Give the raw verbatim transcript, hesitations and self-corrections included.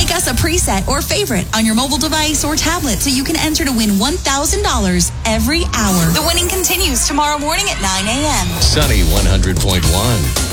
Make us a preset or favorite on your mobile device or tablet so you can enter to win one thousand dollars every hour. The winning continues tomorrow morning at nine a.m. Sunny one hundred point one.